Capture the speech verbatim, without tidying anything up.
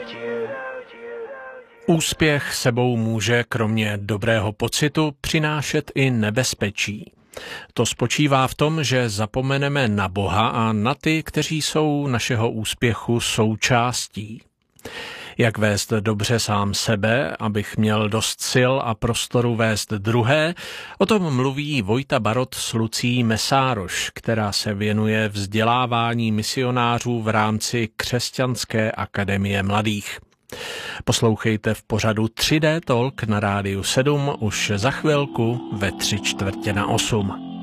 Úspěch sebou může kromě dobrého pocitu přinášet i nebezpečí. To spočívá v tom, že zapomeneme na Boha a na ty, kteří jsou našeho úspěchu součástí. Jak vést dobře sám sebe, abych měl dost sil a prostoru vést druhé, o tom mluví Vojta Barot s Lucí Mesároš, která se věnuje vzdělávání misionářů v rámci Křesťanské akademie mladých. Poslouchejte v pořadu tři dé Talk na Rádiu sedm už za chvilku ve tři čtvrtě na osm.